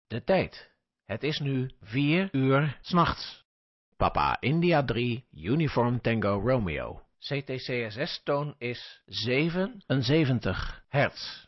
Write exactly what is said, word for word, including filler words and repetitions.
De tijd. Het is nu vier uur 's nachts. Papa India drie, Uniform Tango Romeo. C T C S S-toon is zevenenzeventig hertz.